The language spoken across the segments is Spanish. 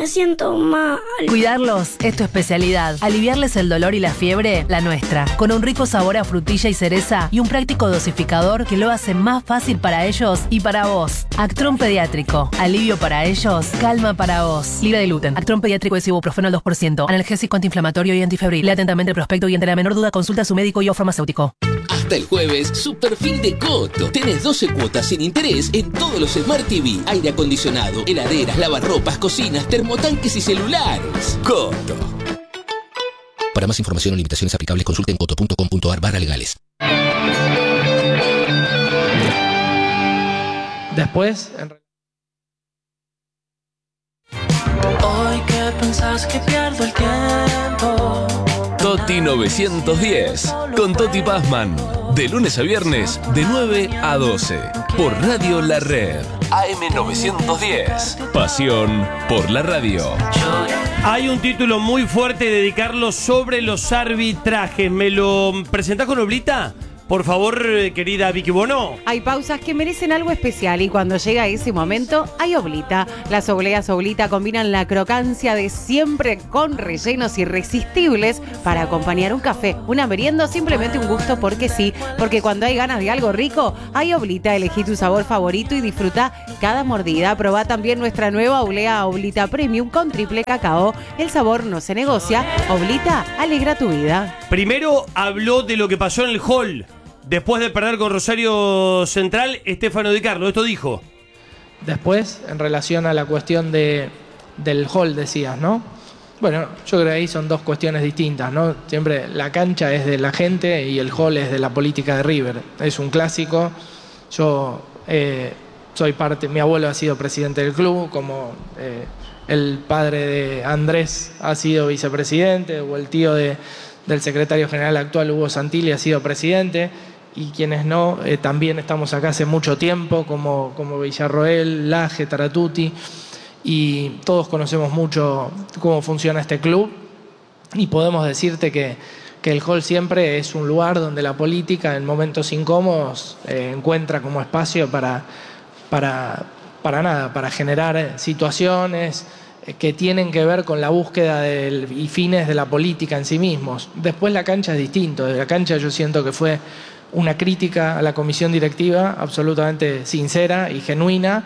siento mal. Cuidarlos es tu especialidad. Aliviarles el dolor y la fiebre, la nuestra. Con un rico sabor a frutilla y cereza y un práctico dosificador que lo hace más fácil para ellos y para vos. Actron Pediátrico. Alivio para ellos, calma para vos. Libre de gluten. Actron Pediátrico es ibuprofeno al 2%. Analgésico antiinflamatorio y antifebril. Lea atentamente el prospecto y ante la menor duda consulta a su médico y o farmacéutico. Hasta el jueves, super fin de Coto. Tenés 12 cuotas sin interés en todos los Smart TV, aire acondicionado, heladeras, lavarropas, cocinas, termotanques y celulares. Coto. Para más información o limitaciones aplicables, consulten coto.com.ar/legales. Después, Hoy que pensás que pierdo el tiempo. Toti 910, con Toti Pazman. De lunes a viernes, de 9 a 12. Por Radio La Red. AM 910. Pasión por la radio. Hay un título muy fuerte de dedicarlo sobre los arbitrajes. ¿Me lo presentás con Oblita? Por favor, querida Vicky Bono. Hay pausas que merecen algo especial y cuando llega ese momento hay Oblita. Las obleas Oblita combinan la crocancia de siempre con rellenos irresistibles para acompañar un café, una merienda o simplemente un gusto porque sí. Porque cuando hay ganas de algo rico, hay Oblita. Elegí tu sabor favorito y disfruta cada mordida. Probá también nuestra nueva oblea Oblita Premium con triple cacao. El sabor no se negocia. Oblita alegra tu vida. Primero habló de lo que pasó en el hall. Después de perder con Rosario Central, Estefano Di Carlo, esto dijo. Después, en relación a la cuestión del hall, decías, ¿no? Bueno, yo creo que ahí son dos cuestiones distintas, ¿no? Siempre la cancha es de la gente y el hall es de la política de River. Es un clásico. Yo soy parte, mi abuelo ha sido presidente del club, como el padre de Andrés ha sido vicepresidente, o el tío del secretario general actual, Hugo Santilli, ha sido presidente. Y quienes no, también estamos acá hace mucho tiempo, como Villarroel, Laje, Taratuti, y todos conocemos mucho cómo funciona este club, y podemos decirte que el hall siempre es un lugar donde la política en momentos incómodos encuentra como espacio para generar situaciones que tienen que ver con la búsqueda y fines de la política en sí mismos. Después la cancha es distinto. De la cancha yo siento que fue una crítica a la comisión directiva absolutamente sincera y genuina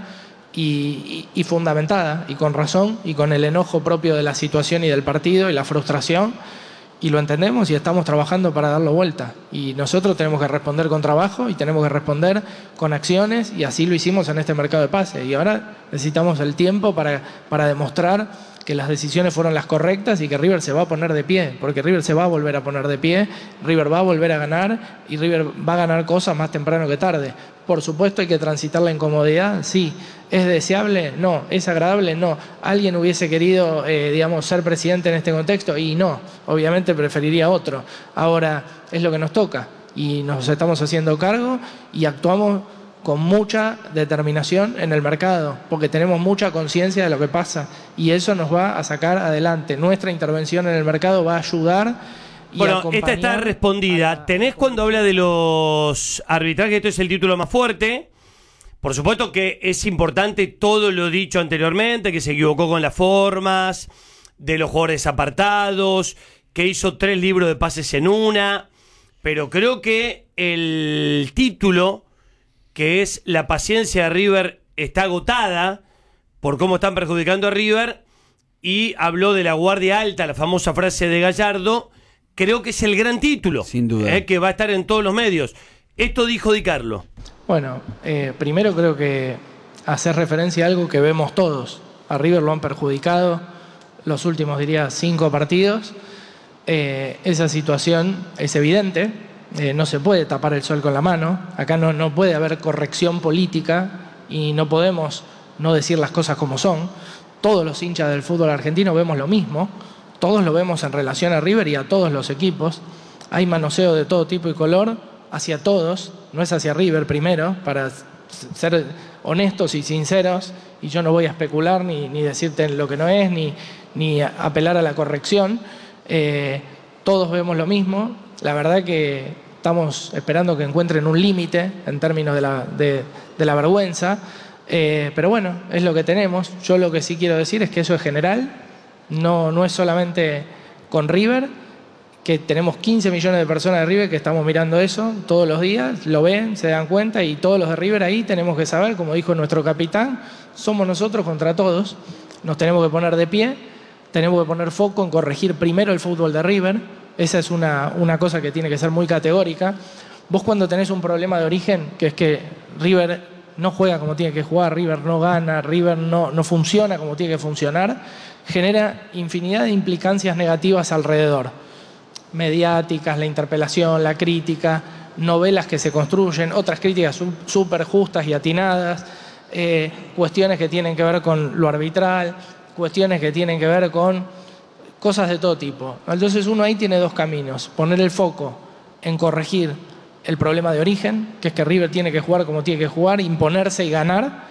y fundamentada, y con razón, y con el enojo propio de la situación y del partido y la frustración, y lo entendemos y estamos trabajando para darlo vuelta. Y nosotros tenemos que responder con trabajo y tenemos que responder con acciones, y así lo hicimos en este mercado de pases. Y ahora necesitamos el tiempo para demostrar que las decisiones fueron las correctas y que River se va a poner de pie, porque River se va a volver a poner de pie, River va a volver a ganar y River va a ganar cosas más temprano que tarde. Por supuesto hay que transitar la incomodidad, sí. ¿Es deseable? No. ¿Es agradable? No. ¿Alguien hubiese querido, ser presidente en este contexto? Y no, obviamente preferiría otro. Ahora es lo que nos toca y nos estamos haciendo cargo y actuamos con mucha determinación en el mercado, porque tenemos mucha conciencia de lo que pasa y eso nos va a sacar adelante. Nuestra intervención en el mercado va a ayudar y bueno, acompañar. Esta está respondida. Tenés cuando habla de los arbitrajes, esto es el título más fuerte. Por supuesto que es importante todo lo dicho anteriormente, que se equivocó con las formas, de los jugadores apartados, que hizo 3 libros de pases en una, pero creo que el título, que es la paciencia de River, está agotada por cómo están perjudicando a River, y habló de la guardia alta, la famosa frase de Gallardo. Creo que es el gran título, sin duda, que va a estar en todos los medios. Esto dijo Di Carlo. Bueno, primero creo que hacer referencia a algo que vemos todos. A River lo han perjudicado los últimos, 5 partidos. Esa situación es evidente. No se puede tapar el sol con la mano. Acá no puede haber corrección política y no podemos no decir las cosas como son. Todos los hinchas del fútbol argentino vemos lo mismo. Todos lo vemos en relación a River y a todos los equipos. Hay manoseo de todo tipo y color hacia todos. No es hacia River primero, para ser honestos y sinceros. Y yo no voy a especular ni decirte lo que no es, ni apelar a la corrección. Todos vemos lo mismo. La verdad que estamos esperando que encuentren un límite en términos de la vergüenza. Pero bueno, es lo que tenemos. Yo lo que sí quiero decir es que eso es general, no es solamente con River, que tenemos 15 millones de personas de River que estamos mirando eso todos los días, lo ven, se dan cuenta, y todos los de River ahí tenemos que saber, como dijo nuestro capitán, somos nosotros contra todos, nos tenemos que poner de pie, tenemos que poner foco en corregir primero el fútbol de River, esa es una cosa que tiene que ser muy categórica. Vos cuando tenés un problema de origen, que es que River no juega como tiene que jugar, River no gana, River no funciona como tiene que funcionar, genera infinidad de implicancias negativas alrededor. Mediáticas, la interpelación, la crítica, novelas que se construyen, otras críticas súper justas y atinadas, cuestiones que tienen que ver con lo arbitral, cuestiones que tienen que ver con cosas de todo tipo. Entonces uno ahí tiene dos caminos: poner el foco en corregir el problema de origen, que es que River tiene que jugar como tiene que jugar, imponerse y ganar,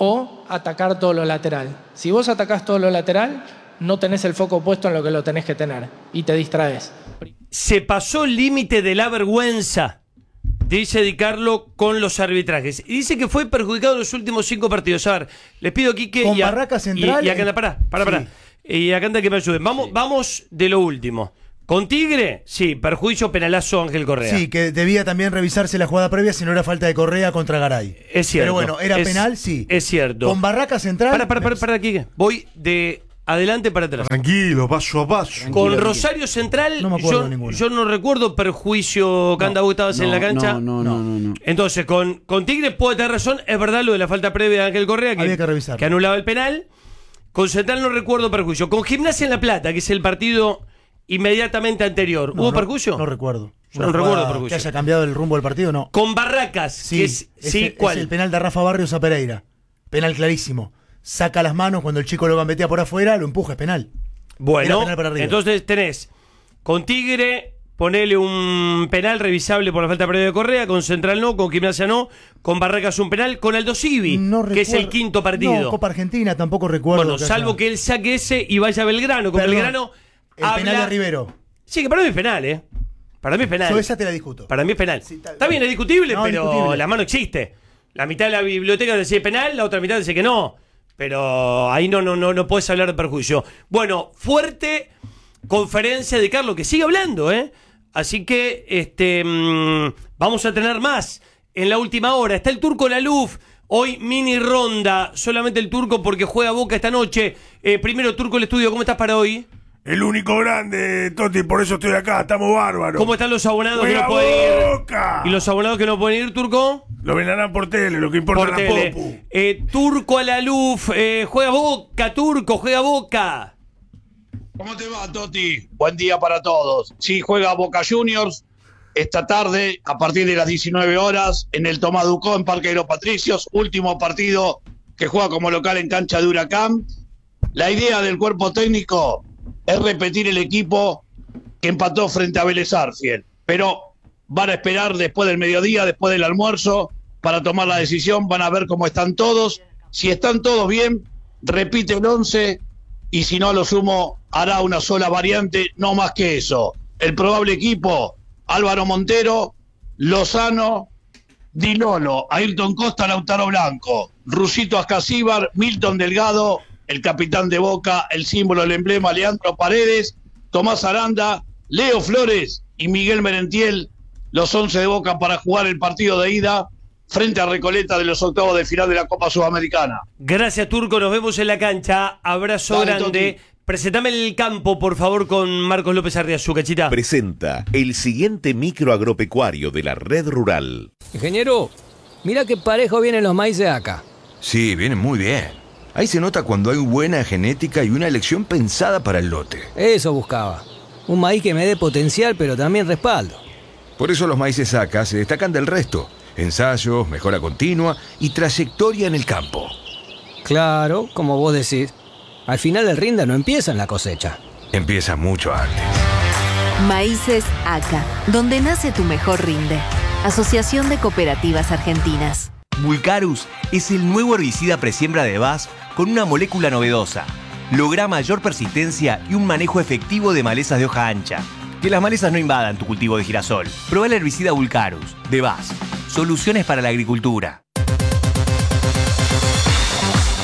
o atacar todo lo lateral. Si vos atacás todo lo lateral, no tenés el foco puesto en lo que lo tenés que tener y te distraes. Se pasó el límite de la vergüenza, dice Di Carlo, con los arbitrajes. Y dice que fue perjudicado en los últimos 5 partidos. A ver, les pido aquí que... Con Barraca Central... Y acá anda, pará. Y acá anda que me ayuden. Vamos de lo último. Con Tigre, sí, perjuicio, penalazo Ángel Correa. Sí, que debía también revisarse la jugada previa si no era falta de Correa contra Garay. Es cierto. Pero bueno, ¿era penal? Sí. Es cierto. Con Barraca Central... Para aquí. Voy de adelante para atrás. Tranquilo, paso a paso. Con Rosario Central, no me acuerdo ninguno. Yo no recuerdo perjuicio, Canda, vos estabas en la cancha. No. Entonces, con Tigre puede tener razón, es verdad lo de la falta previa de Ángel Correa, había que revisar, que anulaba el penal. Con Central no recuerdo perjuicio. Con Gimnasia en La Plata, que es el partido inmediatamente anterior, ¿hubo perjuicio? No recuerdo. No recuerdo perjuicio. Que haya cambiado el rumbo del partido, no. Con Barracas, sí, ¿cuál? Es el penal de Rafa Barrios a Pereira. Penal clarísimo. Saca las manos, cuando el chico lo gambetea por afuera, lo empuja, es penal. Bueno, penal para River. Entonces tenés con Tigre, ponele un penal revisable por la falta previa de Correa, con Central no, con Gimnasia no, con Barracas un penal, con Aldo Civi, que es el quinto partido. No, Copa Argentina tampoco recuerdo. Bueno, salvo que él saque ese y vaya a Belgrano. Con Belgrano el penal de Rivero. Sí, que para mí es penal, Para mí es penal. Yo esa te la discuto. Para mí es penal. Sí, está bien, es discutible, pero discutible. La mano existe. La mitad de la biblioteca dice penal, la otra mitad dice que no. Pero ahí no puedes hablar de perjuicio. Bueno, fuerte conferencia de Carlos, que sigue hablando, Así que vamos a tener más en la última hora. Está el Turco Laluf. Hoy mini ronda. Solamente el Turco porque juega Boca esta noche. Primero, Turco, el estudio. ¿Cómo estás para hoy? El único grande, Toti, por eso estoy acá, estamos bárbaros. ¿Cómo están los abonados que no pueden ir? ¿Y los abonados que no pueden ir, Turco? Lo verán por tele, lo que importa es la Popu. Turco a la luz, juega Boca, Turco, juega Boca. ¿Cómo te va, Toti? Buen día para todos. Sí, juega Boca Juniors esta tarde, a partir de las 19 horas, en el Tomás Ducó, en Parque de los Patricios. Último partido que juega como local en cancha de Huracán. La idea del cuerpo técnico es repetir el equipo que empató frente a Vélez Sarsfield, pero van a esperar después del mediodía, después del almuerzo, para tomar la decisión. Van a ver cómo están todos. Si están todos bien, repite el 11, y si no, a lo sumo hará una sola variante, no más que eso. El probable equipo: Álvaro Montero, Lozano, Di Lolo, Ayrton Costa, Lautaro Blanco, Rusito Ascasíbar, Milton Delgado, el capitán de Boca, el símbolo, el emblema, Leandro Paredes, Tomás Aranda, Leo Flores y Miguel Merentiel, los 11 de Boca para jugar el partido de ida frente a Recoleta de los octavos de final de la Copa Sudamericana. Gracias, Turco, nos vemos en la cancha. Abrazo grande. Toti. Presentame el campo, por favor, con Marcos López Arriazú, Cachita. Presenta el siguiente micro agropecuario de la red rural. Ingeniero, mira qué parejo vienen los maíces acá. Sí, vienen muy bien. Ahí se nota cuando hay buena genética y una elección pensada para el lote. Eso buscaba. Un maíz que me dé potencial, pero también respaldo. Por eso los maíces acá se destacan del resto. Ensayos, mejora continua y trayectoria en el campo. Claro, como vos decís. Al final el rinde no empieza en la cosecha. Empieza mucho antes. Maíces ACA, donde nace tu mejor rinde. Asociación de Cooperativas Argentinas. Vulcarus es el nuevo herbicida presiembra de BASF con una molécula novedosa. Logra mayor persistencia y un manejo efectivo de malezas de hoja ancha. Que las malezas no invadan tu cultivo de girasol. Probá el herbicida Vulcarus de BASF. Soluciones para la agricultura.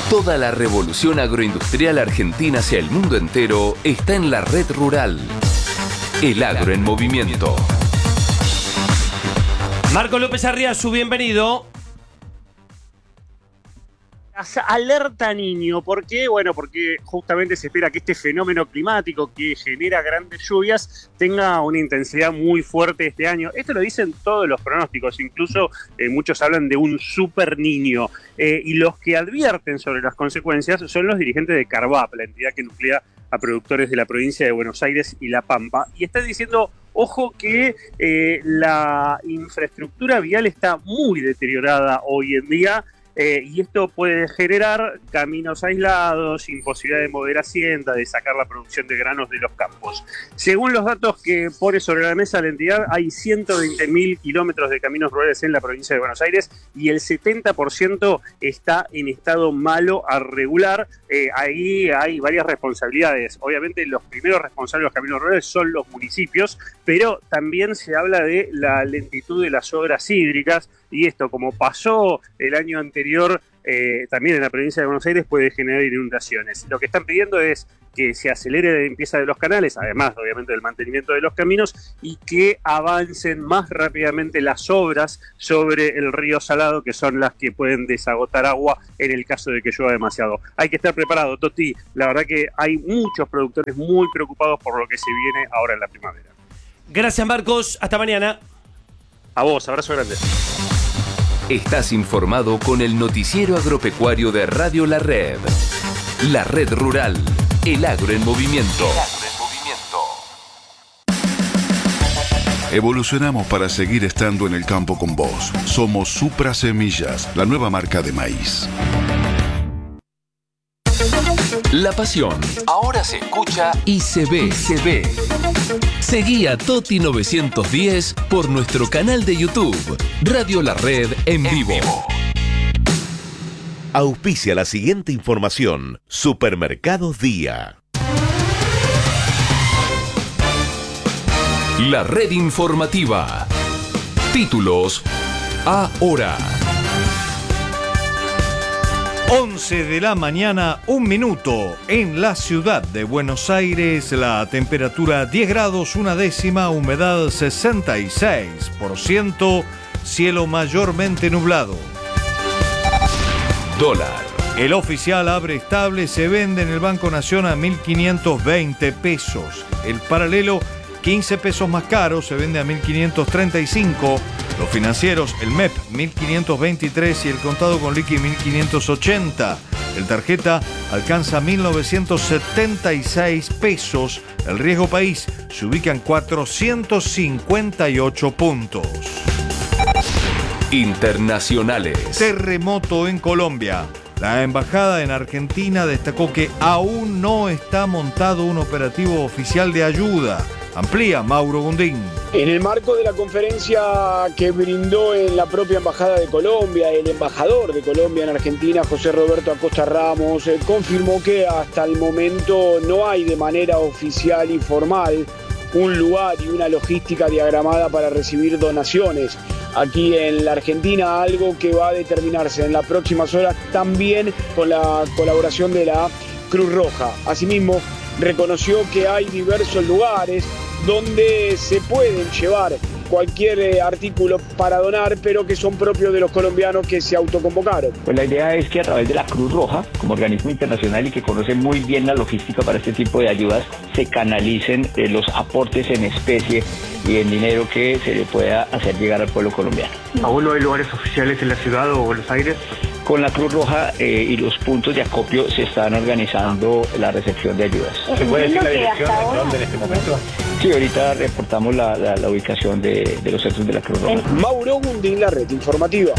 Toda la revolución agroindustrial argentina hacia el mundo entero está en la red rural. El agro en movimiento. Marco López Arriazu, bienvenido. Alerta niño, ¿por qué? Bueno, porque justamente se espera que este fenómeno climático que genera grandes lluvias tenga una intensidad muy fuerte este año. Esto lo dicen todos los pronósticos, incluso muchos hablan de un super niño. Y los que advierten sobre las consecuencias son los dirigentes de Carvap, la entidad que nuclea a productores de la provincia de Buenos Aires y La Pampa. Y están diciendo, ojo que la infraestructura vial está muy deteriorada hoy en día. Y esto puede generar caminos aislados, imposibilidad de mover hacienda, de sacar la producción de granos de los campos. Según los datos que pone sobre la mesa la entidad, hay 120.000 kilómetros de caminos rurales en la provincia de Buenos Aires y el 70% está en estado malo a regular. Ahí hay varias responsabilidades. Obviamente los primeros responsables de los caminos rurales son los municipios, pero también se habla de la lentitud de las obras hídricas. Y esto, como pasó el año anterior, también en la provincia de Buenos Aires, puede generar inundaciones. Lo que están pidiendo es que se acelere la limpieza de los canales, además, obviamente, del mantenimiento de los caminos, y que avancen más rápidamente las obras sobre el río Salado, que son las que pueden desagotar agua en el caso de que llueva demasiado. Hay que estar preparado, Toti. La verdad que hay muchos productores muy preocupados por lo que se viene ahora en la primavera. Gracias, Marcos. Hasta mañana. A vos, abrazo grande. Estás informado con el noticiero agropecuario de Radio La Red. La Red Rural. El agro en movimiento. Evolucionamos para seguir estando en el campo con vos. Somos Supra Semillas, la nueva marca de maíz. La pasión ahora se escucha y se ve. Seguí a Toti 910 por nuestro canal de YouTube, Radio La Red en vivo. Auspicia la siguiente información. Supermercados Día. La red informativa. Títulos ahora. 11 de la mañana, 1 minuto. En la ciudad de Buenos Aires, la temperatura 10 grados, 1 décima, humedad 66%, cielo mayormente nublado. Dólar. El oficial abre estable, se vende en el Banco Nación a 1.520 pesos. El paralelo, 15 pesos más caro, se vende a 1.535. Los financieros, el MEP 1.523 y el contado con liqui 1.580. El tarjeta alcanza 1.976 pesos. El riesgo país se ubica en 458 puntos. Internacionales. Terremoto en Colombia. La embajada en Argentina destacó que aún no está montado un operativo oficial de ayuda. Amplía Mauro Gundín. En el marco de la conferencia que brindó en la propia Embajada de Colombia, el embajador de Colombia en Argentina, José Roberto Acosta Ramos, confirmó que hasta el momento no hay de manera oficial y formal un lugar y una logística diagramada para recibir donaciones aquí en la Argentina, algo que va a determinarse en las próximas horas también con la colaboración de la Cruz Roja. Asimismo, reconoció que hay diversos lugares donde se pueden llevar cualquier artículo para donar, pero que son propios de los colombianos que se autoconvocaron. Pues la idea es que a través de la Cruz Roja, como organismo internacional y que conoce muy bien la logística para este tipo de ayudas, se canalicen los aportes en especie y en dinero que se le pueda hacer llegar al pueblo colombiano. ¿Aún no hay lugares oficiales en la ciudad o Buenos Aires? Con la Cruz Roja y los puntos de acopio se están organizando la recepción de ayudas. ¿Se puede decir la dirección de dónde en este momento? Sí, ahorita reportamos la ubicación de los centros de la Cruz Roja. Mauro Gundín, la red informativa.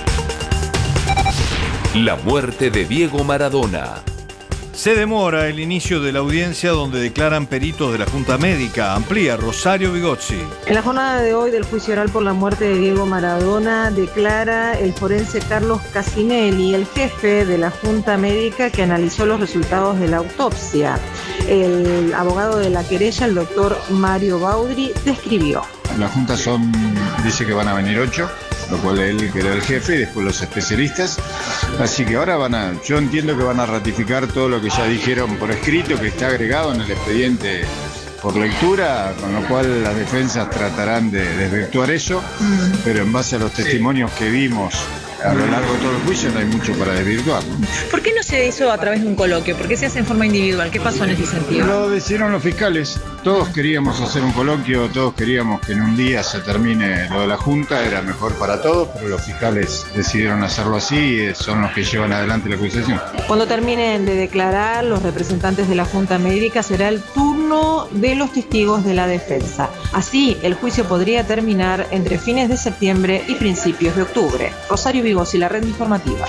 La muerte de Diego Maradona. Se demora el inicio de la audiencia donde declaran peritos de la Junta Médica. Amplía Rosario Vigozzi. En la jornada de hoy del juicio oral por la muerte de Diego Maradona declara el forense Carlos Casinelli, el jefe de la Junta Médica que analizó los resultados de la autopsia. El abogado de la querella, el doctor Mario Baudri, describió. La Junta dice que van a venir 8. lo cual él que era el jefe y después los especialistas. Así que ahora yo entiendo que van a ratificar todo lo que ya dijeron por escrito, que está agregado en el expediente por lectura, con lo cual las defensas tratarán de desvirtuar eso, pero en base a los testimonios que vimos a lo largo de todo el juicio no hay mucho para desvirtuar. ¿Por qué no se hizo a través de un coloquio? ¿Por qué se hace en forma individual? ¿Qué pasó en ese sentido? Lo decidieron los fiscales. Todos queríamos hacer un coloquio, todos queríamos que en un día se termine lo de la Junta, era mejor para todos, pero los fiscales decidieron hacerlo así y son los que llevan adelante la acusación. Cuando terminen de declarar los representantes de la Junta Médica, será el turno de los testigos de la defensa. Así, el juicio podría terminar entre fines de septiembre y principios de octubre. Rosario Vigosi, la Red Informativa.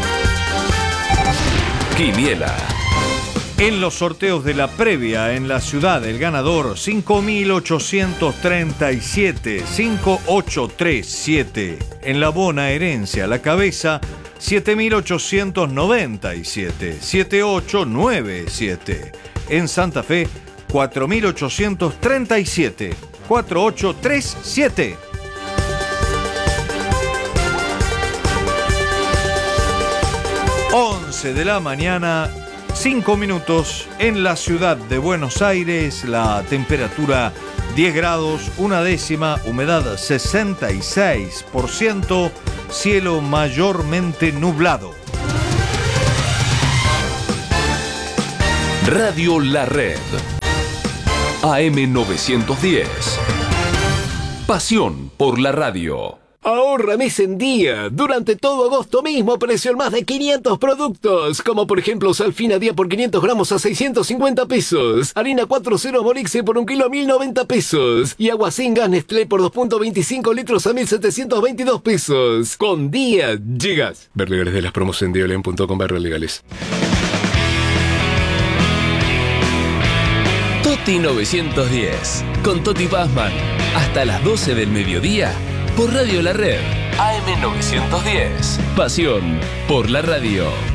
Quiniela. En los sorteos de la previa en la ciudad, el ganador 5.837, 5837. En la bonaerense a la cabeza 7.897, 7897. En Santa Fe 4.837, 4837. 11 de la mañana, 5 minutos en la ciudad de Buenos Aires, la temperatura 10 grados, 1 décima, humedad 66%, cielo mayormente nublado. Radio La Red. AM 910. Pasión por la radio. Ahorra mes en día. Durante todo agosto mismo precio en más de 500 productos. Como por ejemplo Salfina Día por 500 gramos a 650 pesos. Harina 4.0 Morixe por 1 kilo a 1.090 pesos. Y agua sin gas Nestlé por 2.25 litros a 1.722 pesos. Con día llegas. Ver legales de las promos en diolen.com/legales. Toti 910. Con Toti Pazman. Hasta las 12 del mediodía. Por Radio La Red, AM 910. Pasión por la radio.